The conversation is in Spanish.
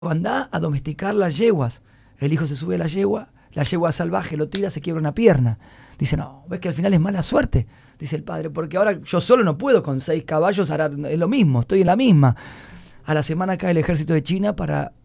andá a domesticar las yeguas. El hijo se sube a la yegua salvaje lo tira, se quiebra una pierna. Dice, no, ves que al final es mala suerte, dice el padre, porque ahora yo solo no puedo con 6 caballos arar, es lo mismo, estoy en la misma. A la semana cae el ejército de China para